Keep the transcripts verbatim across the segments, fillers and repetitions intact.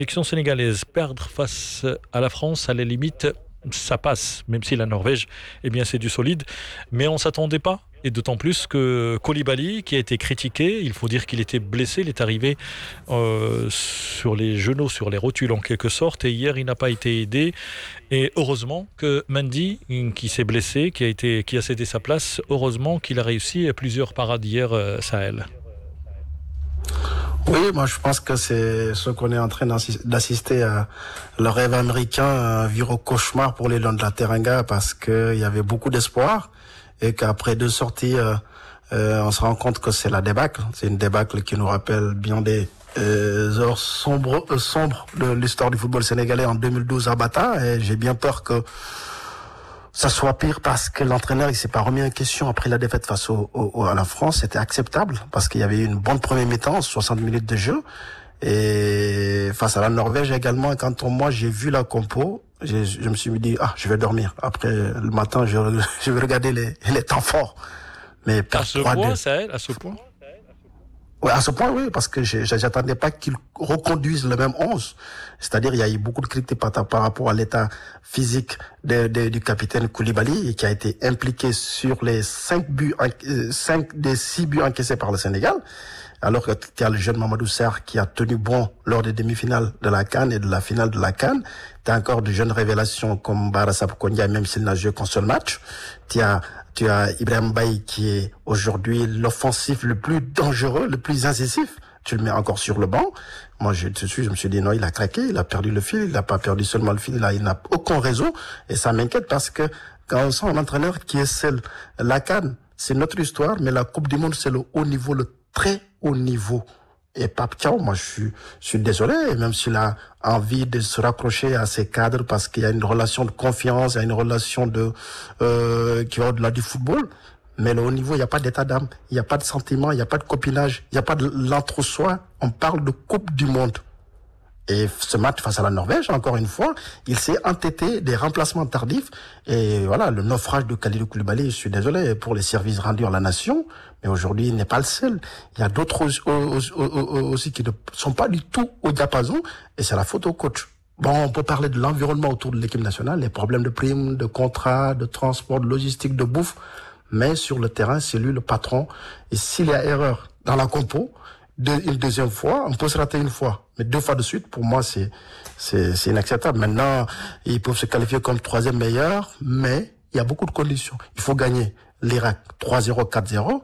Sélection sénégalaise, perdre face à la France, à la limite, ça passe, même si la Norvège, eh bien, c'est du solide. Mais on ne s'attendait pas. Et d'autant plus que Koulibaly, qui a été critiqué, il faut dire qu'il était blessé, il est arrivé euh, sur les genoux, sur les rotules en quelque sorte. Et hier, il n'a pas été aidé. Et heureusement que Mendy, qui s'est blessé, qui a, été, qui a cédé sa place, heureusement qu'il a réussi plusieurs parades hier, euh, Sahel. Oui, moi je pense que c'est ce qu'on est en train d'assister à le rêve américain, un vire au cauchemar pour les Lions de la Teranga, parce qu'il y avait beaucoup d'espoir et qu'après deux sorties, euh, euh, on se rend compte que c'est la débâcle. C'est une débâcle qui nous rappelle bien des euh, heures sombres, euh, sombres de l'histoire du football sénégalais en deux mille douze à Bata, et j'ai bien peur que ça soit pire, parce que l'entraîneur il s'est pas remis en question après la défaite face au, au, à la France. C'était acceptable parce qu'il y avait eu une bonne première mi-temps, soixante minutes de jeu, et face à la Norvège également. Quand on, moi j'ai vu la compo, je, je me suis dit ah je vais dormir. Après le matin je, je vais regarder les, les temps forts. Mais à ce point, ça aide, à ce point. Ouais, à ce point, oui, parce que je j'attendais pas qu'ils reconduisent le même onze. C'est-à-dire, il y a eu beaucoup de critiques par, par rapport à l'état physique de, de, du capitaine Koulibaly, qui a été impliqué sur les cinq buts, cinq des six buts encaissés par le Sénégal. Alors que tu as le jeune Mamadou Sarr qui a tenu bon lors des demi-finales de la CAN et de la finale de la CAN. Tu as encore de jeunes révélations comme Bara Sapkonia, même s'il n'a joué qu'un seul match. Tu as Tu as Ibrahim Baye qui est aujourd'hui l'offensif le plus dangereux, le plus incisif. Tu le mets encore sur le banc. Moi, je te suis, je me suis dit non, il a craqué, il a perdu le fil, il n'a pas perdu seulement le fil, là, il n'a aucun réseau. Et ça m'inquiète parce que quand on sent un entraîneur qui est seul, la CAN, c'est notre histoire, mais la Coupe du Monde, c'est le haut niveau, le très haut niveau. Et Pape Thiaw, moi je suis, je suis désolé, même s'il a envie de se raccrocher à ses cadres parce qu'il y a une relation de confiance, il y a une relation de euh, qui va au-delà du football, mais le haut niveau, il n'y a pas d'état d'âme, il n'y a pas de sentiment, il n'y a pas de copinage, il n'y a pas de l'entre-soi, on parle de Coupe du Monde. Et ce match face à la Norvège, encore une fois, il s'est entêté des remplacements tardifs. Et voilà, le naufrage de Kalidou Koulibaly, je suis désolé pour les services rendus à la nation, mais aujourd'hui, il n'est pas le seul. Il y a d'autres aussi qui ne sont pas du tout au diapason, et c'est la faute au coach. Bon, on peut parler de l'environnement autour de l'équipe nationale, les problèmes de primes, de contrats, de transport, de logistique, de bouffe, mais sur le terrain, c'est lui le patron. Et s'il y a erreur dans la compo, De, une deuxième fois, on peut se rater une fois, mais deux fois de suite, pour moi, c'est c'est, c'est inacceptable. Maintenant, ils peuvent se qualifier comme troisième meilleur, mais il y a beaucoup de conditions. Il faut gagner l'Irak trois zéro, quatre zéro,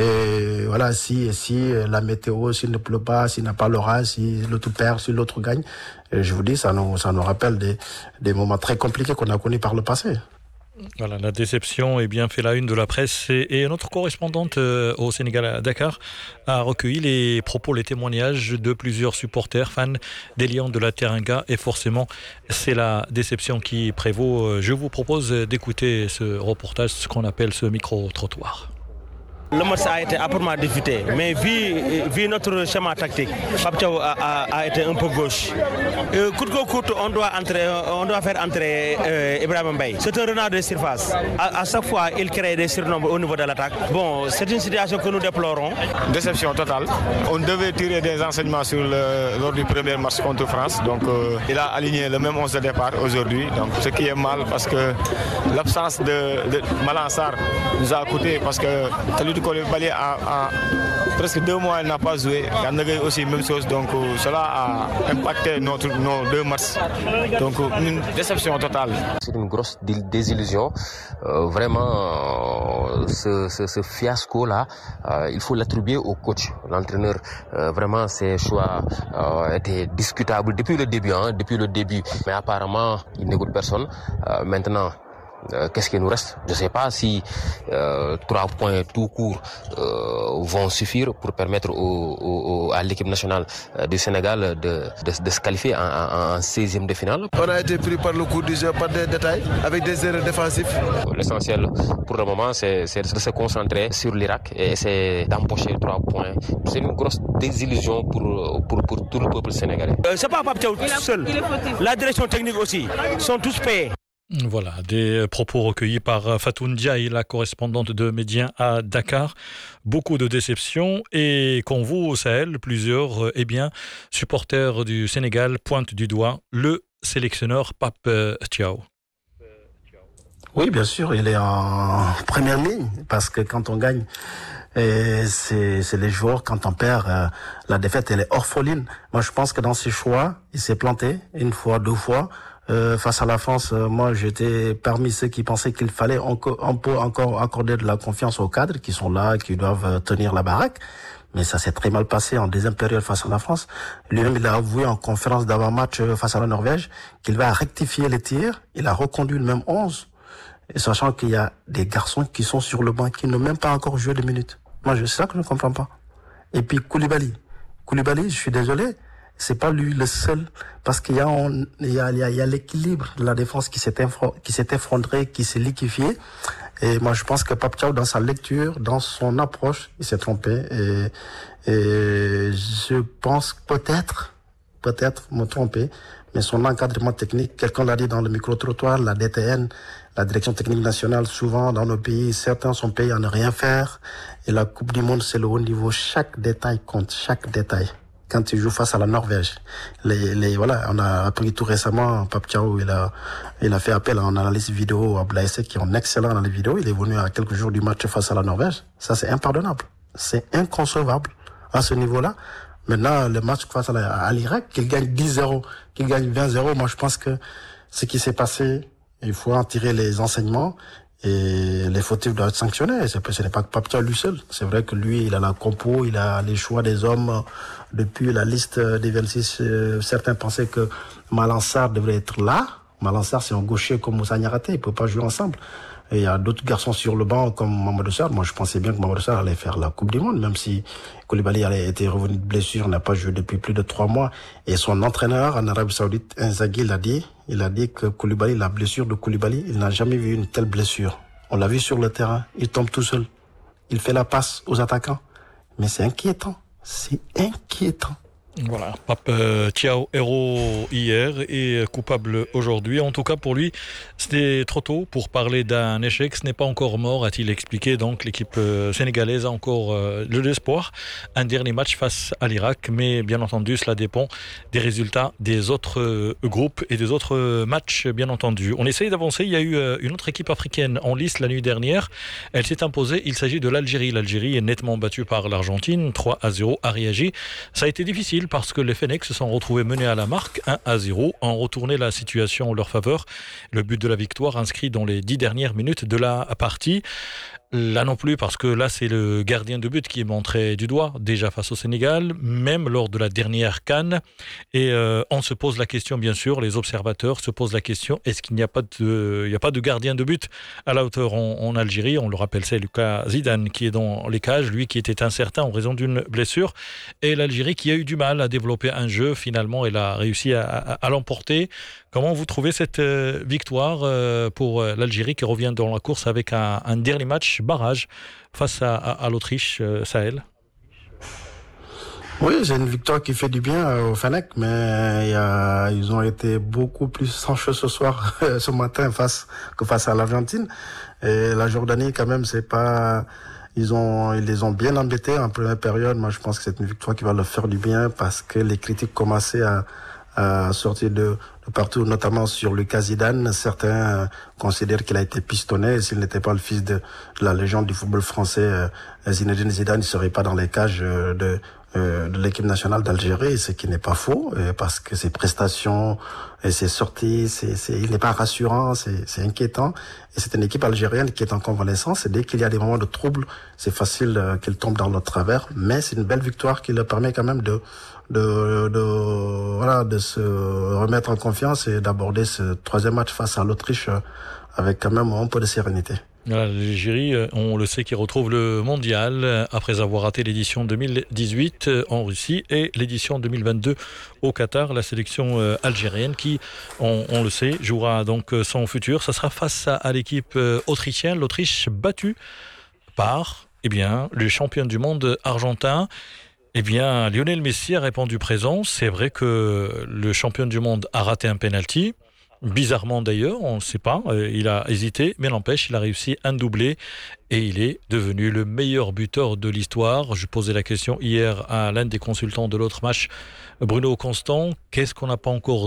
et voilà, si si la météo, s'il ne pleut pas, s'il n'a pas l'orage, si l'autre perd, si l'autre gagne, et je vous dis, ça nous ça nous rappelle des des moments très compliqués qu'on a connus par le passé. Voilà, la déception est bien fait la une de la presse, et, et notre correspondante euh, au Sénégal à Dakar a recueilli les propos, les témoignages de plusieurs supporters, fans des Lions de la Teranga, et forcément c'est la déception qui prévaut. Je vous propose d'écouter ce reportage, ce qu'on appelle ce micro-trottoir. Le match a été âprement disputé, mais vu, vu notre schéma tactique, Pape Thiaw a, a, a été un peu gauche. Euh, coûte que coûte, on doit, entrer, on doit faire entrer euh, Ibrahim Baye. C'est un renard de surface. À, à chaque fois, il crée des surnombres au niveau de l'attaque. Bon, c'est une situation que nous déplorons. Déception totale. On devait tirer des enseignements sur le, lors du premier match contre France. Donc, euh, il a aligné le même onze de départ aujourd'hui. Donc, ce qui est mal, parce que l'absence de, de Malang Sarr nous a coûté, parce que Koulibaly a, a presque deux mois, il n'a pas joué. Gana aussi, même chose. Donc euh, cela a impacté notre, nos deux matchs. Donc une déception totale. C'est une grosse désillusion. Euh, vraiment, euh, ce, ce, ce fiasco-là, euh, il faut l'attribuer au coach. L'entraîneur, euh, vraiment, ses choix euh, étaient discutables depuis le début. Hein, depuis le début. Mais apparemment, il n'écoute personne. Euh, maintenant, Euh, qu'est-ce qui nous reste? Je ne sais pas si euh, trois points tout court euh, vont suffire pour permettre au, au, à l'équipe nationale euh, du Sénégal de, de, de se qualifier en, en, en seizième de finale. On a été pris par le coup du jeu, par des détails, avec des erreurs défensives. L'essentiel pour le moment, c'est, c'est de se concentrer sur l'Irak et essayer d'empocher trois points. C'est une grosse désillusion pour, pour, pour tout le peuple sénégalais. Euh, c'est pas Pape Thiaw seul. La direction technique aussi sont tous payés. Voilà, des propos recueillis par Fatou Ndiaye, la correspondante de Médien à Dakar. Beaucoup de déceptions et qu'on vous au Sahel, plusieurs eh bien, supporters du Sénégal pointent du doigt le sélectionneur Pape Thiaw. Oui, bien sûr, il est en première ligne parce que quand on gagne, et c'est, c'est les joueurs, quand on perd, euh, la défaite, elle est orpheline. Moi, je pense que dans ses choix, il s'est planté une fois, deux fois. Euh, face à la France, euh, moi, j'étais parmi ceux qui pensaient qu'il fallait encore, on peut encore accorder de la confiance aux cadres qui sont là, qui doivent euh, tenir la baraque. Mais ça s'est très mal passé en deuxième période face à la France. Lui-même, il a avoué en conférence d'avant-match euh, face à la Norvège qu'il va rectifier les tirs. Il a reconduit le même onze. Et sachant qu'il y a des garçons qui sont sur le banc qui n'ont même pas encore joué de minutes. Moi, c'est ça que je ne comprends pas. Et puis Koulibaly. Koulibaly, je suis désolé, c'est pas lui le seul, parce qu'il y a, on, il y a, il y a, il y a l'équilibre de la défense qui s'est, infro, qui s'est effondré, qui s'est liquéfié. Et moi, je pense que Pape Thiaw, dans sa lecture, dans son approche, il s'est trompé. Et, et je pense peut-être, peut-être me tromper, mais son encadrement technique, quelqu'un l'a dit dans le micro-trottoir, la D T N, la direction technique nationale, souvent dans nos pays, certains sont payés à ne rien faire. Et la Coupe du Monde, c'est le haut niveau. Chaque détail compte, chaque détail. Quand il joue face à la Norvège, les, les, voilà, on a appris tout récemment, Pape Thiaw, il a, il a fait appel à un analyste vidéo à Blaise, qui est un excellent dans les vidéos. Il est venu à quelques jours du match face à la Norvège. Ça, c'est impardonnable. C'est inconcevable à ce niveau-là. Maintenant, le match face à, la, à l'Irak, qu'il gagne dix zéro, qu'il gagne vingt zéro, moi, je pense que ce qui s'est passé, il faut en tirer les enseignements et les fautifs doivent être sanctionnés. C'est, ce n'est pas que Pape Thiaw lui seul. C'est vrai que lui, il a la compo, il a les choix des hommes. Depuis la liste des vingt-six, euh, certains pensaient que Malang Sarr devrait être là. Malang Sarr, c'est un gaucher comme Moussa Niakhaté, il peut pas jouer ensemble. Et il y a d'autres garçons sur le banc comme Mamadou Sarr. Moi, je pensais bien que Mamadou Sarr allait faire la Coupe du Monde, même si Koulibaly allait été revenu de blessure, n'a pas joué depuis plus de trois mois. Et son entraîneur en Arabie Saoudite, Inzaghi, l'a dit. Il a dit que Koulibaly, la blessure de Koulibaly, il n'a jamais vu une telle blessure. On l'a vu sur le terrain. Il tombe tout seul. Il fait la passe aux attaquants. Mais c'est inquiétant. C'est inquiétant. Voilà, Pape Thiaw, héros hier et coupable aujourd'hui. En tout cas, pour lui, c'était trop tôt pour parler d'un échec. Ce n'est pas encore mort, a-t-il expliqué. Donc, l'équipe sénégalaise a encore euh, de l'espoir. Un dernier match face à l'Irak. Mais bien entendu, cela dépend des résultats des autres euh, groupes et des autres euh, matchs, bien entendu. On essaye d'avancer. Il y a eu euh, une autre équipe africaine en lice la nuit dernière. Elle s'est imposée. Il s'agit de l'Algérie. L'Algérie est nettement battue par l'Argentine. trois à zéro à réagi. Ça a été difficile parce que les Fennecs se sont retrouvés menés à la marque un à zéro, ont retourné la situation en leur faveur. Le but de la victoire inscrit dans les dix dernières minutes de la partie. Là non plus, parce que là c'est le gardien de but qui est montré du doigt déjà face au Sénégal, même lors de la dernière CAN. Et euh, on se pose la question, bien sûr, les observateurs se posent la question, est-ce qu'il n'y a pas de, il n'y a pas de gardien de but à la hauteur en, en Algérie? On le rappelle, c'est Lucas Zidane qui est dans les cages, lui qui était incertain en raison d'une blessure, et l'Algérie qui a eu du mal à développer un jeu. Finalement, elle a réussi à, à, à l'emporter. Comment vous trouvez cette euh, victoire euh, pour euh, l'Algérie qui revient dans la course avec un, un dernier match barrage face à, à, à l'Autriche, euh, Sahel? Oui, c'est une victoire qui fait du bien euh, aux Fennecs, mais y a, ils ont été beaucoup plus sancheux ce soir, ce matin, face que face à l'Argentine. Et la Jordanie, quand même, c'est pas... Ils ont, ils les ont bien embêtés en première période. Moi, je pense que c'est une victoire qui va leur faire du bien parce que les critiques commençaient à, à sortir de, de partout, notamment sur Lucas Zidane. Certains euh, considèrent qu'il a été pistonné. S'il n'était pas le fils de, de la légende du football français, euh, Zinedine Zidane, il serait pas dans les cages euh, de Euh, de l'équipe nationale d'Algérie, ce qui n'est pas faux, euh, parce que ses prestations et ses sorties, c'est, c'est, il n'est pas rassurant, c'est, c'est inquiétant. Et c'est une équipe algérienne qui est en convalescence. Et dès qu'il y a des moments de trouble, c'est facile euh, qu'elle tombe dans notre travers. Mais c'est une belle victoire qui leur permet quand même de, de, de, voilà, de se remettre en confiance et d'aborder ce troisième match face à l'Autriche euh, avec quand même un peu de sérénité. L'Algérie, on le sait, qui retrouve le mondial après avoir raté l'édition deux mille dix-huit en Russie et l'édition deux mille vingt-deux au Qatar. La sélection algérienne qui, on, on le sait, jouera donc son futur. Ça sera face à, à l'équipe autrichienne. L'Autriche battue par eh bien, le champion du monde argentin. Eh bien, Lionel Messi a répondu présent. C'est vrai que le champion du monde a raté un penalty. Bizarrement d'ailleurs, on ne sait pas, euh, il a hésité, mais n'empêche, il a réussi un doublé et il est devenu le meilleur buteur de l'histoire. Je posais la question hier à l'un des consultants de l'autre match, Bruno Constant, qu'est-ce qu'on n'a pas encore